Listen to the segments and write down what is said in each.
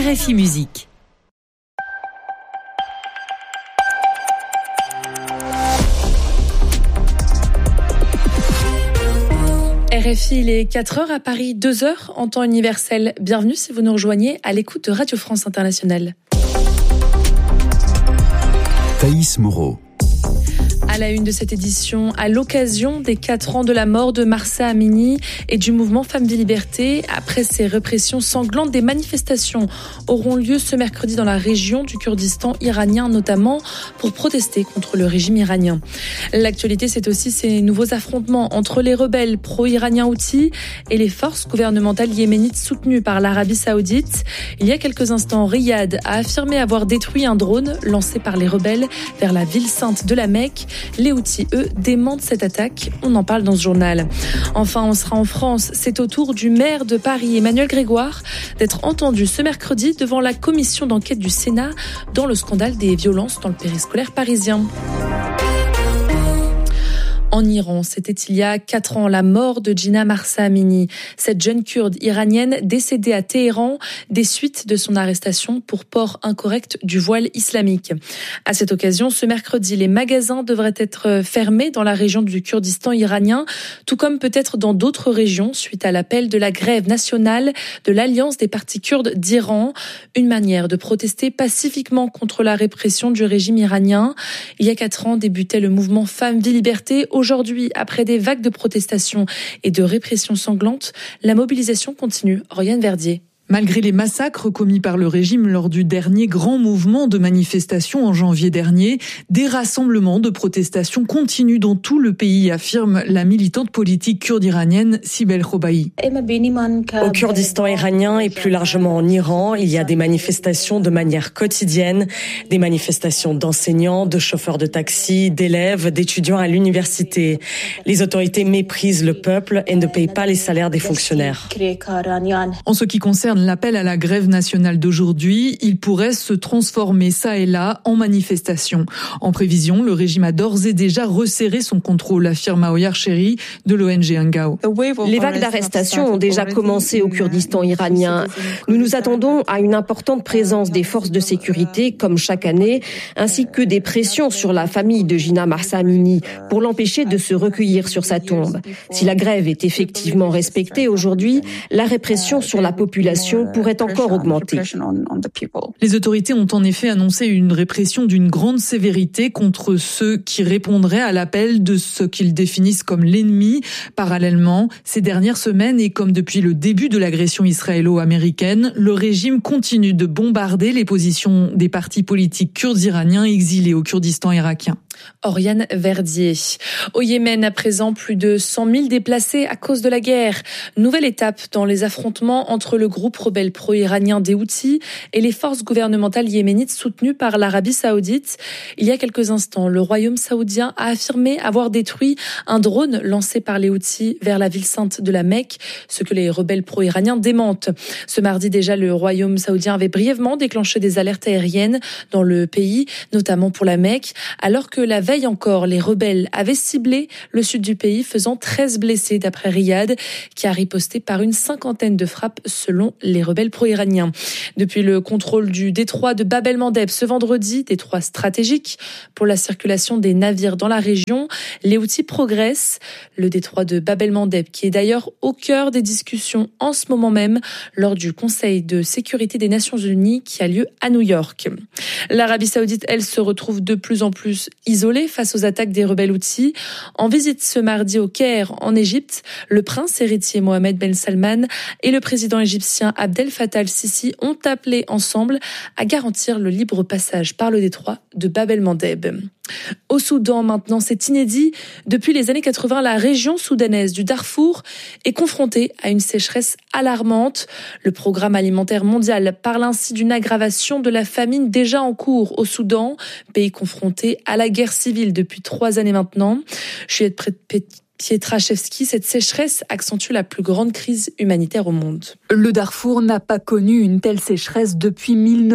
RFI Musique. RFI, il est 4h à Paris, 2h en temps universel. Bienvenue si vous nous rejoignez à l'écoute de Radio France Internationale. Thaïs Moreau. À la une de cette édition, à l'occasion des 4 ans de la mort de Mahsa Amini et du mouvement Femmes Vie Liberté, après ces répressions sanglantes, des manifestations auront lieu ce mercredi dans la région du Kurdistan iranien, notamment pour protester contre le régime iranien. L'actualité, c'est aussi ces nouveaux affrontements entre les rebelles pro-iraniens Houthis et les forces gouvernementales yéménites soutenues par l'Arabie Saoudite. Il y a quelques instants, Riyad a affirmé avoir détruit un drone lancé par les rebelles vers la ville sainte de la Mecque. Les Houthis, eux, démentent cette attaque. On en parle dans ce journal. Enfin, on sera en France. C'est au tour du maire de Paris, Emmanuel Grégoire, d'être entendu ce mercredi devant la commission d'enquête du Sénat dans le scandale des violences dans le périscolaire parisien. En Iran, c'était il y a 4 ans la mort de Jina Mahsa Amini, cette jeune kurde iranienne décédée à Téhéran des suites de son arrestation pour port incorrect du voile islamique. À cette occasion, ce mercredi, les magasins devraient être fermés dans la région du Kurdistan iranien, tout comme peut-être dans d'autres régions, suite à l'appel de la grève nationale de l'Alliance des partis kurdes d'Iran, une manière de protester pacifiquement contre la répression du régime iranien. Il y a 4 ans débutait le mouvement Femmes Vie Liberté. Aujourd'hui, après des vagues de protestations et de répression sanglante, la mobilisation continue. Oriane Verdier. Malgré les massacres commis par le régime lors du dernier grand mouvement de manifestation en janvier dernier, des rassemblements de protestation continuent dans tout le pays, affirme la militante politique kurde iranienne Sibel Khobaei. Au Kurdistan iranien et plus largement en Iran, il y a des manifestations de manière quotidienne, des manifestations d'enseignants, de chauffeurs de taxi, d'élèves, d'étudiants à l'université. Les autorités méprisent le peuple et ne payent pas les salaires des fonctionnaires. En ce qui concerne l'appel à la grève nationale d'aujourd'hui, il pourrait se transformer ça et là en manifestation. En prévision, le régime a d'ores et déjà resserré son contrôle, affirme Aoyar Cheri de l'ONG Angao. Les vagues d'arrestations ont déjà commencé au Kurdistan iranien. Nous nous attendons à une importante présence des forces de sécurité, comme chaque année, ainsi que des pressions sur la famille de Jina Mahsa Amini pour l'empêcher de se recueillir sur sa tombe. Si la grève est effectivement respectée aujourd'hui, la répression sur la population pourrait encore augmenter. Les autorités ont en effet annoncé une répression d'une grande sévérité contre ceux qui répondraient à l'appel de ce qu'ils définissent comme l'ennemi. Parallèlement, ces dernières semaines et comme depuis le début de l'agression israélo-américaine, le régime continue de bombarder les positions des partis politiques kurdes iraniens exilés au Kurdistan irakien. Oriane Verdier. Au Yémen, à présent, plus de 100 000 déplacés à cause de la guerre. Nouvelle étape dans les affrontements entre le groupe rebelle pro-iranien des Houthis et les forces gouvernementales yéménites soutenues par l'Arabie Saoudite. Il y a quelques instants, le royaume saoudien a affirmé avoir détruit un drone lancé par les Houthis vers la ville sainte de la Mecque, ce que les rebelles pro-iraniens démentent. Ce mardi déjà, le royaume saoudien avait brièvement déclenché des alertes aériennes dans le pays, notamment pour la Mecque, alors que la veille encore, les rebelles avaient ciblé le sud du pays, faisant 13 blessés d'après Riyad, qui a riposté par une 50aine de frappes selon les rebelles pro-iraniens. Depuis le contrôle du détroit de Bab el-Mandeb ce vendredi, détroit stratégique pour la circulation des navires dans la région, les Houthis progressent. Le détroit de Bab el-Mandeb, qui est d'ailleurs au cœur des discussions en ce moment même lors du Conseil de sécurité des Nations Unies qui a lieu à New York. L'Arabie Saoudite, elle, se retrouve de plus en plus isolé face aux attaques des rebelles Houthis. En visite ce mardi au Caire, en Égypte, le prince héritier Mohamed Ben Salman et le président égyptien Abdel Fattah el-Sisi ont appelé ensemble à garantir le libre passage par le détroit de Bab el-Mandeb. Au Soudan, maintenant, c'est inédit. Depuis les années 80, la région soudanaise du Darfour est confrontée à une sécheresse alarmante. Le Programme alimentaire mondial parle ainsi d'une aggravation de la famine déjà en cours au Soudan, pays confronté à la guerre civile depuis 3 années maintenant. Juliette Pietraszewski, cette sécheresse accentue la plus grande crise humanitaire au monde. Le Darfour n'a pas connu une telle sécheresse depuis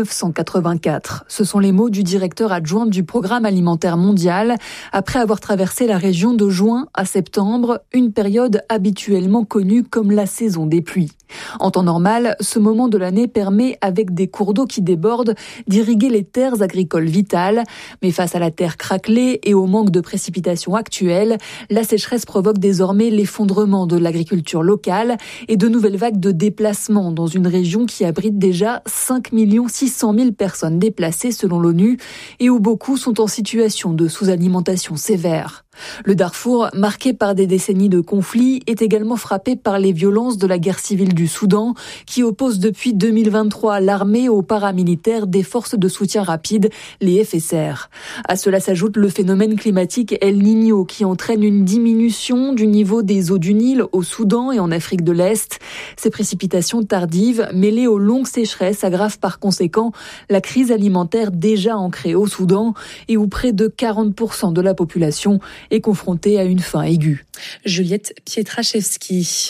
1984. Ce sont les mots du directeur adjoint du Programme alimentaire mondial, après avoir traversé la région de juin à septembre, une période habituellement connue comme la saison des pluies. En temps normal, ce moment de l'année permet, avec des cours d'eau qui débordent, d'irriguer les terres agricoles vitales. Mais face à la terre craquelée et au manque de précipitations actuelles, la sécheresse provoque désormais l'effondrement de l'agriculture locale et de nouvelles vagues de déplacements dans une région qui abrite déjà 5 600 000 personnes déplacées selon l'ONU et où beaucoup sont en situation de sous-alimentation sévère. Le Darfour, marqué par des décennies de conflits, est également frappé par les violences de la guerre civile du Soudan, qui oppose depuis 2023 l'armée aux paramilitaires des forces de soutien rapide, les FSR. À cela s'ajoute le phénomène climatique El Niño, qui entraîne une diminution du niveau des eaux du Nil au Soudan et en Afrique de l'Est. Ces précipitations tardives, mêlées aux longues sécheresses, aggravent par conséquent la crise alimentaire déjà ancrée au Soudan et où près de 40% de la population est confrontée à une faim aiguë. Juliette Pietraszewski.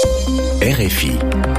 RFI.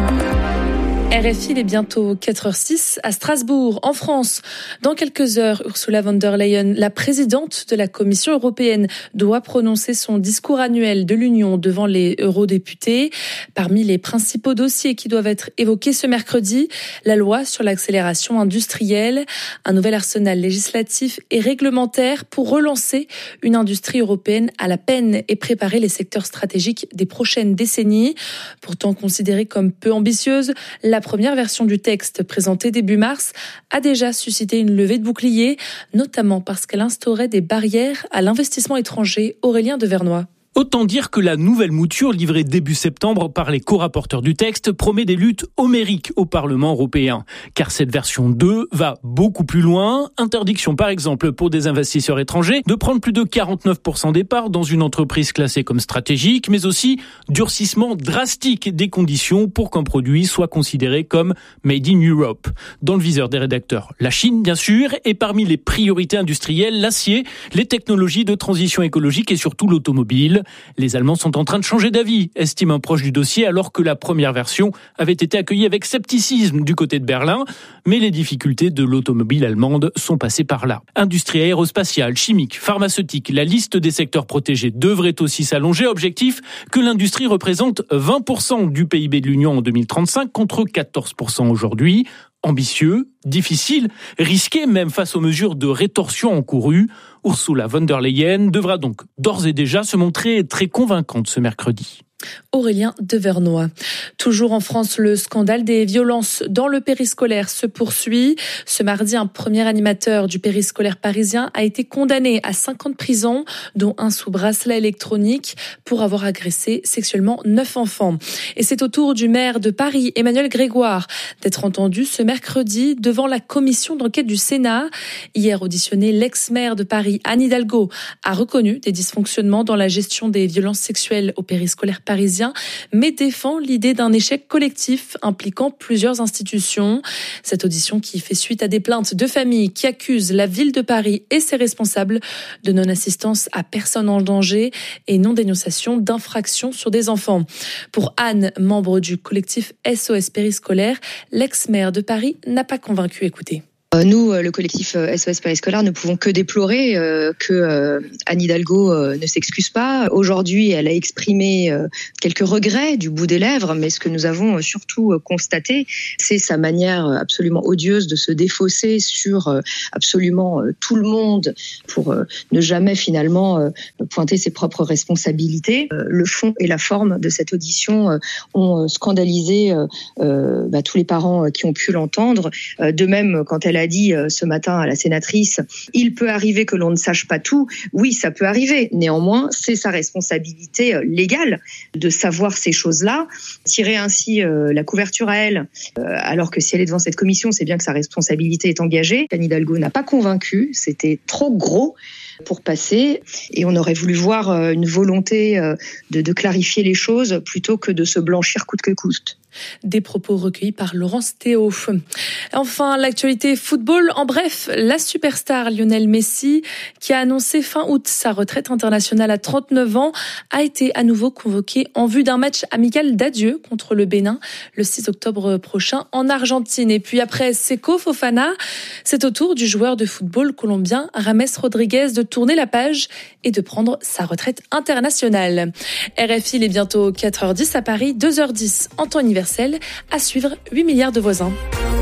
RFI, il est bientôt 4h06 à Strasbourg, en France. Dans quelques heures, Ursula von der Leyen, la présidente de la Commission européenne, doit prononcer son discours annuel de l'Union devant les eurodéputés. Parmi les principaux dossiers qui doivent être évoqués ce mercredi, la loi sur l'accélération industrielle, un nouvel arsenal législatif et réglementaire pour relancer une industrie européenne à la peine et préparer les secteurs stratégiques des prochaines décennies. Pourtant considérée comme peu ambitieuse, la première version du texte, présentée début mars, a déjà suscité une levée de boucliers, notamment parce qu'elle instaurait des barrières à l'investissement étranger. Aurélien Devernois. Autant dire que la nouvelle mouture livrée début septembre par les co-rapporteurs du texte promet des luttes homériques au Parlement européen. Car cette version 2 va beaucoup plus loin. Interdiction par exemple pour des investisseurs étrangers de prendre plus de 49% des parts dans une entreprise classée comme stratégique, mais aussi durcissement drastique des conditions pour qu'un produit soit considéré comme Made in Europe. Dans le viseur des rédacteurs, la Chine bien sûr, et parmi les priorités industrielles, l'acier, les technologies de transition écologique et surtout l'automobile. Les Allemands sont en train de changer d'avis, estime un proche du dossier, alors que la première version avait été accueillie avec scepticisme du côté de Berlin. Mais les difficultés de l'automobile allemande sont passées par là. Industrie aérospatiale, chimique, pharmaceutique, la liste des secteurs protégés devrait aussi s'allonger. Objectif, que l'industrie représente 20% du PIB de l'Union en 2035 contre 14% aujourd'hui. Ambitieux, difficile, risqué même face aux mesures de rétorsion encourues. Ursula von der Leyen devra donc d'ores et déjà se montrer très convaincante ce mercredi. Aurélien Devernois. Toujours en France, le scandale des violences dans le périscolaire se poursuit. Ce mardi, un premier animateur du périscolaire parisien a été condamné à 5 ans de prison, dont 1 sous bracelet électronique, pour avoir agressé sexuellement 9 enfants. Et c'est au tour du maire de Paris, Emmanuel Grégoire, d'être entendu ce mercredi devant la commission d'enquête du Sénat. Hier auditionné, l'ex-maire de Paris, Anne Hidalgo, a reconnu des dysfonctionnements dans la gestion des violences sexuelles au périscolaire parisien, mais défend l'idée d'un échec collectif impliquant plusieurs institutions. Cette audition qui fait suite à des plaintes de familles qui accusent la ville de Paris et ses responsables de non-assistance à personne en danger et non-dénonciation d'infractions sur des enfants. Pour Anne, membre du collectif SOS Périscolaire, l'ex-maire de Paris n'a pas convaincu. Écoutez. Nous, le collectif SOS Périscolaire, ne pouvons que déplorer que Anne Hidalgo ne s'excuse pas. Aujourd'hui, elle a exprimé quelques regrets du bout des lèvres, mais ce que nous avons surtout constaté, c'est sa manière absolument odieuse de se défausser sur absolument tout le monde pour ne jamais finalement pointer ses propres responsabilités. Le fond et la forme de cette audition ont scandalisé tous les parents qui ont pu l'entendre. De même, quand elle a dit ce matin à la sénatrice, il peut arriver que l'on ne sache pas tout. Oui, ça peut arriver. Néanmoins, c'est sa responsabilité légale de savoir ces choses-là. Tirer ainsi la couverture à elle, alors que si elle est devant cette commission, c'est bien que sa responsabilité est engagée. Anne Hidalgo n'a pas convaincu, c'était trop gros pour passer et on aurait voulu voir une volonté de clarifier les choses plutôt que de se blanchir coûte que coûte. Des propos recueillis par Laurence Théo. Enfin, l'actualité football. En bref, la superstar Lionel Messi, qui a annoncé fin août sa retraite internationale à 39 ans, a été à nouveau convoqué en vue d'un match amical d'adieu contre le Bénin le 6 octobre prochain en Argentine. Et puis après Seko Fofana, c'est au tour du joueur de football colombien James Rodriguez de tourner la page et de prendre sa retraite internationale. RFI, il est bientôt 4h10 à Paris, 2h10 en temps universel. universel. À suivre, 8 milliards de voisins.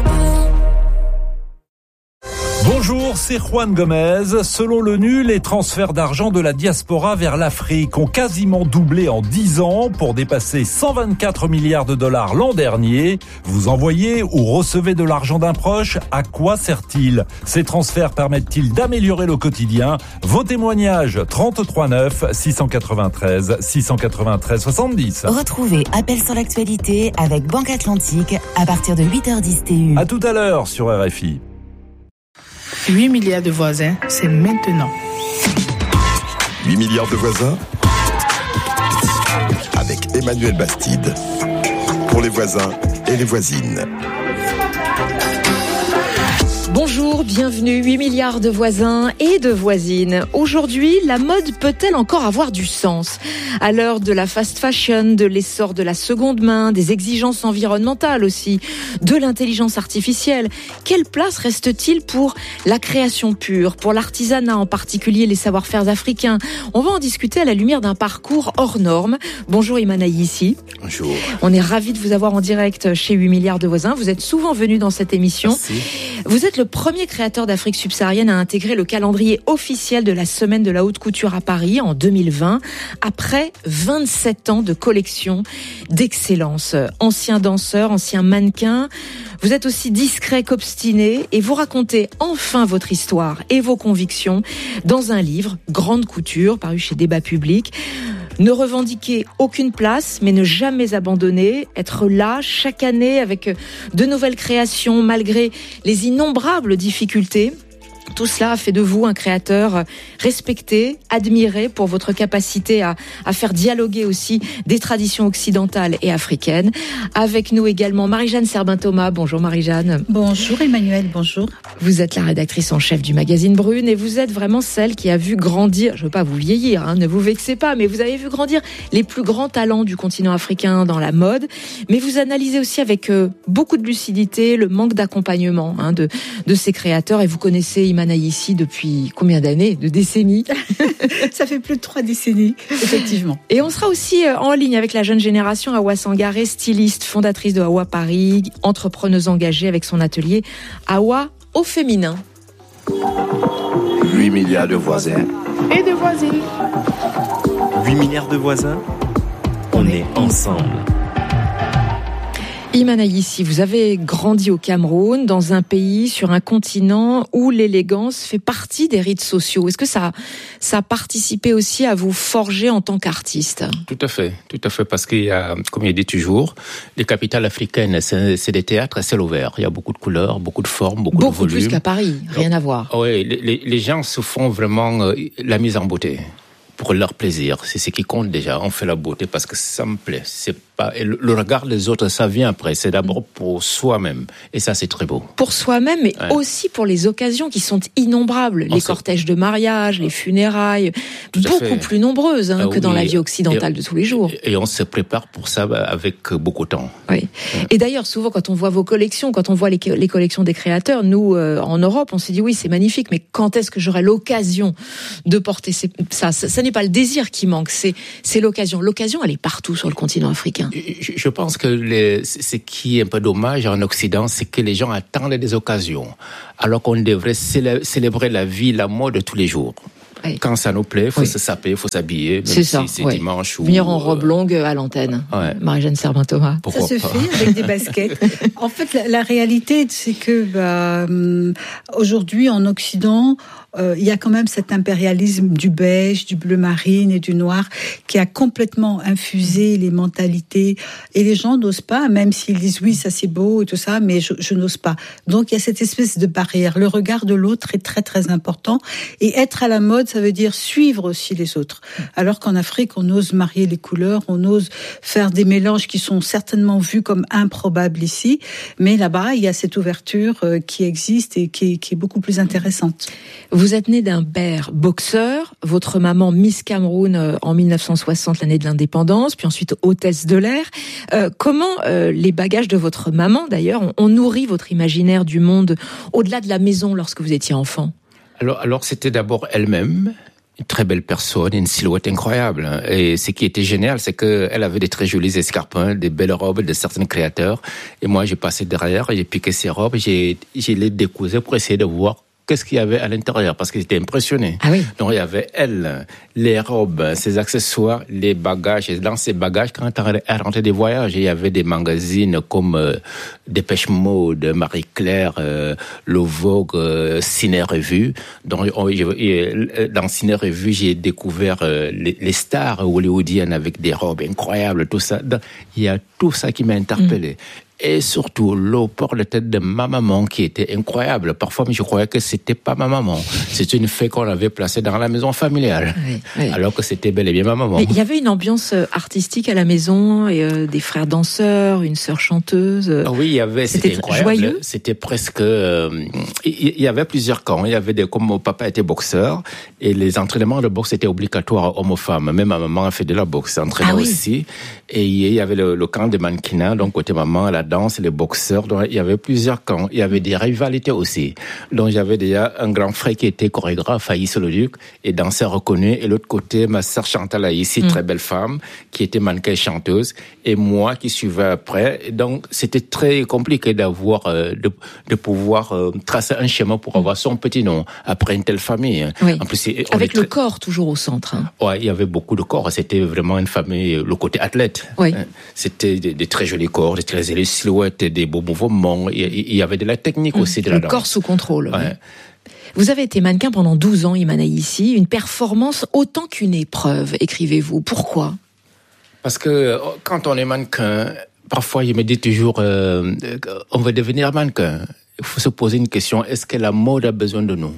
Bonjour, c'est Juan Gomez. Selon l'ONU, les transferts d'argent de la diaspora vers l'Afrique ont quasiment doublé en 10 ans pour dépasser 124 milliards de dollars l'an dernier. Vous envoyez ou recevez de l'argent d'un proche, à quoi sert-il ? Ces transferts permettent-ils d'améliorer le quotidien ? Vos témoignages 33 9 693 693 70. Retrouvez Appel sur l'actualité avec Banque Atlantique à partir de 8h10 TU. À tout à l'heure sur RFI. 8 milliards de voisins, c'est maintenant. 8 milliards de voisins avec Emmanuel Bastide. Pour les voisins et les voisines. Bonjour, bienvenue, 8 milliards de voisins et de voisines. Aujourd'hui, la mode peut-elle encore avoir du sens ? À l'heure de la fast fashion, de l'essor de la seconde main, des exigences environnementales aussi, de l'intelligence artificielle, quelle place reste-t-il pour la création pure, pour l'artisanat, en particulier les savoir-faire africains ? On va en discuter à la lumière d'un parcours hors norme. Bonjour Imana Yissi. Bonjour. On est ravis de vous avoir en direct chez 8 milliards de voisins. Vous êtes souvent venu dans cette émission. Merci. Vous êtes le premier créateur d'Afrique subsaharienne à intégrer le calendrier officiel de la Semaine de la Haute Couture à Paris en 2020, après 27 ans de collection d'excellence. Ancien danseur, ancien mannequin, vous êtes aussi discret qu'obstiné et vous racontez enfin votre histoire et vos convictions dans un livre, Grande Couture, paru chez Débat Public. Ne revendiquer aucune place, mais ne jamais abandonner, être là chaque année avec de nouvelles créations malgré les innombrables difficultés. Tout cela a fait de vous un créateur respecté, admiré pour votre capacité à faire dialoguer aussi des traditions occidentales et africaines. Avec nous également Marie-Jeanne Serbin-Thomas. Bonjour Marie-Jeanne. Bonjour Emmanuel, bonjour. Vous êtes la rédactrice en chef du magazine Brune et vous êtes vraiment celle qui a vu grandir, je ne veux pas vous vieillir, ne vous vexez pas, mais vous avez vu grandir les plus grands talents du continent africain dans la mode. Mais vous analysez aussi avec beaucoup de lucidité le manque d'accompagnement de ces créateurs et vous connaissez Imana Yissi depuis combien d'années ? De décennies ? Ça fait plus de 3 décennies, effectivement. Et on sera aussi en ligne avec la jeune génération, Awa Sangaré, styliste, fondatrice de Awa Paris, entrepreneuse engagée avec son atelier Awa au féminin. 8 milliards de voisins Et de voisines. 8 milliards de voisins, on est ensemble. Imana Yissi, vous avez grandi au Cameroun, dans un pays, sur un continent où l'élégance fait partie des rites sociaux. Est-ce que ça a participé aussi à vous forger en tant qu'artiste ? Tout à fait, parce qu'il y a, comme il dit toujours, les capitales africaines, c'est des théâtres à ciel ouvert. Il y a beaucoup de couleurs, beaucoup de formes, beaucoup de volumes. Beaucoup plus qu'à Paris, rien à voir. Oui, les gens se font vraiment la mise en beauté. Pour leur plaisir, c'est ce qui compte déjà. On fait la beauté parce que ça me plaît. C'est pas le regard des autres, ça vient après. C'est d'abord pour soi-même, et ça c'est très beau. Pour soi-même, mais aussi pour les occasions qui sont innombrables. Les cortèges de mariage, les funérailles, beaucoup plus nombreuses que dans la vie occidentale de tous les jours. Et on se prépare pour ça avec beaucoup de temps. Oui. Et d'ailleurs, souvent quand on voit vos collections, quand on voit les collections des créateurs, nous en Europe, on se dit oui, c'est magnifique, mais quand est-ce que j'aurai l'occasion de porter ça n'est pas le désir qui manque, c'est l'occasion. L'occasion, elle est partout sur le continent africain. Je pense que ce qui est un peu dommage en Occident, c'est que les gens attendent des occasions, alors qu'on devrait célébrer la vie, la mode de tous les jours. Oui. Quand ça nous plaît, il faut se saper, il faut s'habiller, même si c'est dimanche. Venir en robe longue à l'antenne. Ouais. Marie-Jeanne Serbin-Thomas. Ça se fait avec des baskets. En fait, la réalité, c'est que aujourd'hui, en Occident, il y a quand même cet impérialisme du beige, du bleu marine et du noir qui a complètement infusé les mentalités. Et les gens n'osent pas, même s'ils disent oui, ça c'est beau et tout ça, mais je n'ose pas. Donc il y a cette espèce de barrière. Le regard de l'autre est très très important. Et être à la mode, ça veut dire suivre aussi les autres. Alors qu'en Afrique, on ose marier les couleurs, on ose faire des mélanges qui sont certainement vus comme improbables ici. Mais là-bas, il y a cette ouverture qui existe et qui est beaucoup plus intéressante. Vous êtes né d'un père boxeur, votre maman Miss Cameroun en 1960, l'année de l'indépendance, puis ensuite hôtesse de l'air. Comment les bagages de votre maman, d'ailleurs, ont nourri votre imaginaire du monde au-delà de la maison lorsque vous étiez enfant ? Alors c'était d'abord elle-même. une très belle personne, une silhouette incroyable. Et ce qui était génial, c'est qu'elle avait des très jolis escarpins, des belles robes de certains créateurs. Et moi, j'ai passé derrière, j'ai piqué ses robes, j'ai les décousé pour essayer de voir qu'est-ce qu'il y avait à l'intérieur, parce que j'étais impressionné. Ah oui. Donc, il y avait elle, les robes, ses accessoires, les bagages. Et dans ces bagages, quand elle rentrait des voyages, il y avait des magazines comme Dépêche Mode, Marie-Claire, Le Vogue, Ciné Revue. Donc, dans Ciné Revue, j'ai découvert les stars hollywoodiennes avec des robes incroyables, tout ça. Donc, il y a tout ça qui m'a interpellé. Et surtout, le port de tête de ma maman qui était incroyable. Parfois, je croyais que c'était pas ma maman. C'était une fée qu'on avait placée dans la maison familiale. Oui. Alors que c'était bel et bien ma maman. Mais il y avait une ambiance artistique à la maison, et des frères danseurs, une sœur chanteuse. Oui, il y avait, c'était incroyable. Joyeux. C'était presque, il y avait plusieurs camps. Il y avait comme mon papa était boxeur, et les entraînements de boxe étaient obligatoires hommes aux femmes. Même ma maman a fait de la boxe, entraînait aussi. Et il y avait le camp de mannequinat, donc côté maman, la danse, les boxeurs. Donc, il y avait plusieurs camps. Il y avait des rivalités aussi. Donc, j'avais déjà un grand frère qui était chorégraphe, Aïs Leduc, et danseur reconnu. Et l'autre côté, ma sœur Chantal Aïssi, très belle femme, qui était mannequin et chanteuse. Et moi qui suivais après. Et donc, c'était très compliqué d'avoir, de pouvoir tracer un schéma pour avoir son petit nom après une telle famille. Oui. En plus, avec le corps toujours au centre. Ouais, il y avait beaucoup de corps. C'était vraiment une famille, le côté athlète. Oui. C'était des très jolis corps, des très jolis silhouettes, des beaux mouvements. Il y avait de la technique aussi de la danse. Le corps sous contrôle. Ouais. Vous avez été mannequin pendant 12 ans, Iman Aïssi. Une performance autant qu'une épreuve, écrivez-vous. Pourquoi ? Parce que quand on est mannequin, parfois je me dis toujours, on veut devenir mannequin. Il faut se poser une question, est-ce que la mode a besoin de nous ?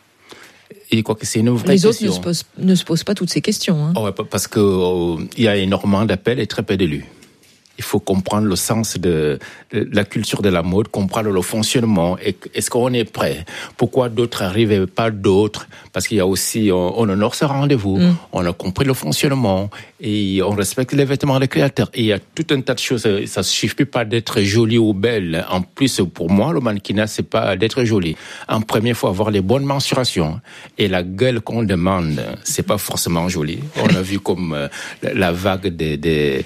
Et je crois que c'est une vraie question. Les autres ne se posent pas toutes ces questions. Hein. Ouais, parce que il y a énormément d'appels et très peu d'élus. Il faut comprendre le sens de la culture de la mode, comprendre le fonctionnement. Et est-ce qu'on est prêt ? Pourquoi d'autres arrivent et pas d'autres ? Parce qu'il y a aussi, on honore ce rendez-vous. On a compris le fonctionnement et on respecte les vêtements des créateurs. Et il y a tout un tas de choses. Ça ne suffit pas d'être jolie ou belle. En plus, pour moi, le mannequinat, c'est pas d'être jolie. En premier, il faut avoir les bonnes mensurations. Et la gueule qu'on demande, c'est pas forcément joli. On a vu comme la vague des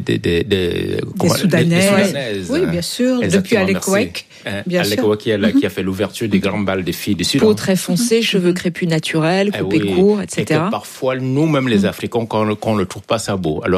Soudanaises. Oui, bien sûr. Depuis Alec Wek. Alec Wek qui a fait l'ouverture des grands bals des filles du Sud. Peau très foncée, cheveux crépus naturels, coupés courts, etc. Et que parfois, nous-mêmes les Africains, qu'on ne trouve pas ça beau. Alors